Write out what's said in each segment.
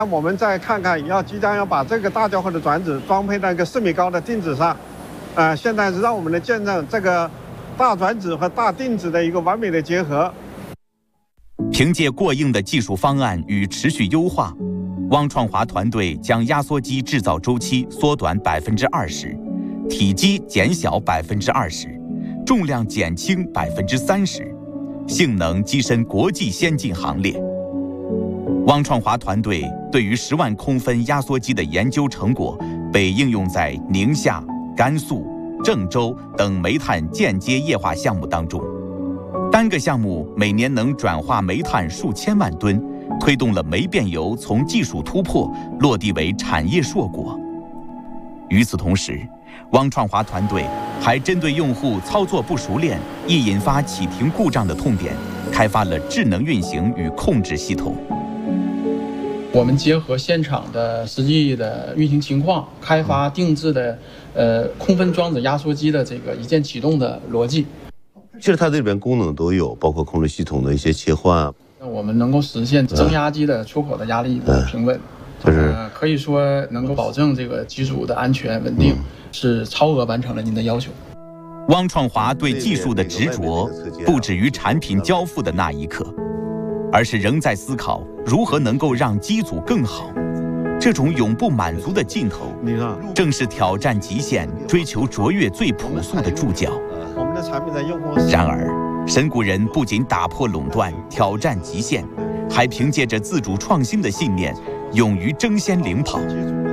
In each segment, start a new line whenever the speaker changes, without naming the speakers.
我们再看看，即将要把这个大交会的转子装配到一个4米高的定子上，现在是让我们来见证这个大转子和大定子的一个完美的结合。
凭借过硬的技术方案与持续优化，汪创华团队将压缩机制造周期缩短20%，体积减小20%，重量减轻30%，性能跻身国际先进行列。汪创华团队对于10万空分压缩机的研究成果被应用在宁夏、甘肃、郑州等煤炭间接液化项目当中，单个项目每年能转化煤炭数千万吨，推动了煤变油从技术突破落地为产业硕果。与此同时，汪创华团队还针对用户操作不熟练易引发启停故障的痛点，开发了智能运行与控制系统。
我们结合现场的实际的运行情况，开发定制的空分装置压缩机的这个一键启动的逻辑。
其实它这里边功能都有，包括控制系统的一些切换。
那我们能够实现增压机的出口的压力的平稳，就是可以说能够保证这个机组的安全稳定，是超额完成了您的要求。
汪创华对技术的执着不止于产品交付的那一刻，而是仍在思考如何能够让机组更好。这种永不满足的劲头，正是挑战极限、追求卓越最朴素的注脚。
我们的产品在用户。
然而，神谷人不仅打破垄断、挑战极限，还凭借着自主创新的信念，勇于争先领跑。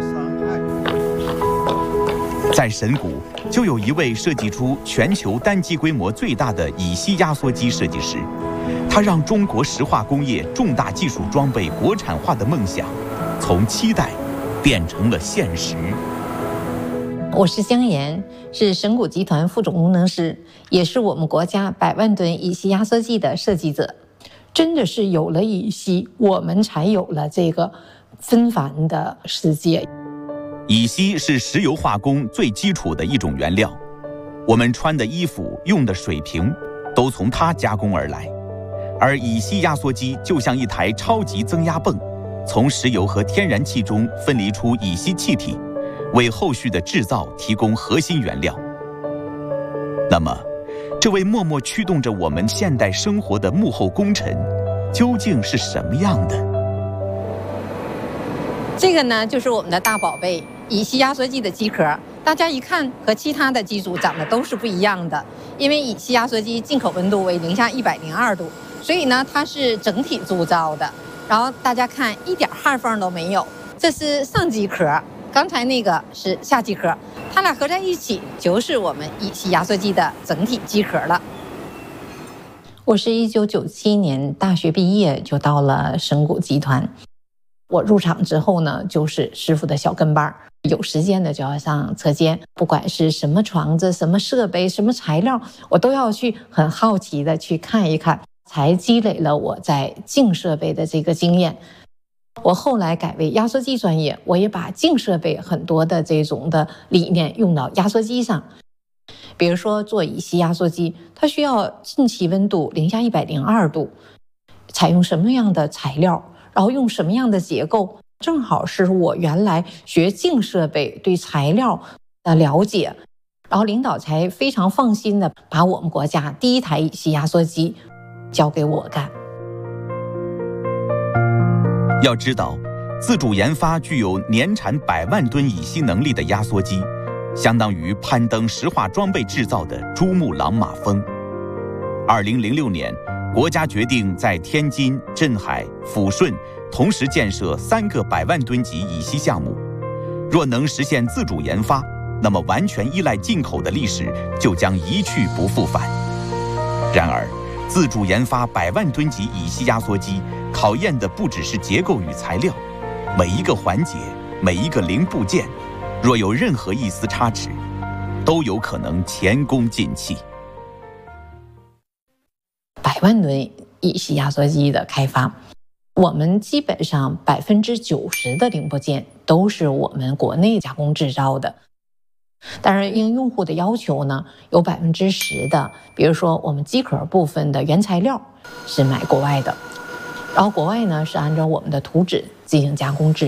在神谷，就有一位设计出全球单机规模最大的乙烯压缩机设计师，他让中国石化工业重大技术装备国产化的梦想，从期待变成了现实。
我是姜岩，是神谷集团副总工程师，也是我们国家100万吨乙烯压缩机的设计者。真的是有了乙烯，我们才有了这个纷繁的世界。
乙烯是石油化工最基础的一种原料，我们穿的衣服、用的水瓶都从它加工而来。而乙烯压缩机就像一台超级增压泵，从石油和天然气中分离出乙烯气体，为后续的制造提供核心原料。那么，这位默默驱动着我们现代生活的幕后功臣，究竟是什么样的？
这个呢，就是我们的大宝贝乙烯压缩机的机壳。大家一看和其他的机组长得都是不一样的，因为乙烯压缩机进口温度为零下102度，所以呢，它是整体铸造的。然后大家看，一点焊缝都没有，这是上机壳。刚才那个是下机壳，它俩合在一起就是我们乙烯压缩机的整体机壳了。我是1997年大学毕业就到了神谷集团，我入场之后呢，就是师傅的小跟班，有时间的就要上车间，不管是什么床子、什么设备、什么材料，我都要去很好奇的去看一看，才积累了我在静设备的这个经验。我后来改为压缩机专业，我也把静设备很多的这种的理念用到压缩机上。比如说做乙烯压缩机，它需要进气温度零下102度，采用什么样的材料，然后用什么样的结构，正好是我原来学静设备对材料的了解，然后领导才非常放心的把我们国家第一台乙烯压缩机交给我干。
要知道，自主研发具有年产100万吨乙烯能力的压缩机，相当于攀登石化装备制造的珠穆朗玛峰。2006年，国家决定在天津、镇海、抚顺同时建设3个100万吨级乙烯项目。若能实现自主研发，那么完全依赖进口的历史就将一去不复返。然而，自主研发100万吨级乙烯压缩机，考验的不只是结构与材料，每一个环节、每一个零部件，若有任何一丝差池，都有可能前功尽弃。
100万吨乙烯压缩机的开发，我们基本上90%的零部件都是我们国内加工制造的。当然，因用户的要求呢，有10%的，比如说我们机壳部分的原材料是买国外的，然后国外呢是按照我们的图纸进行加工制